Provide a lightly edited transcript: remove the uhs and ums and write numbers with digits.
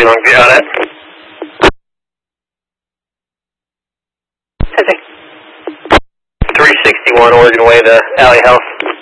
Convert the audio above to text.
too long. Got it. Okay. 361 Oregon Way to Alley House.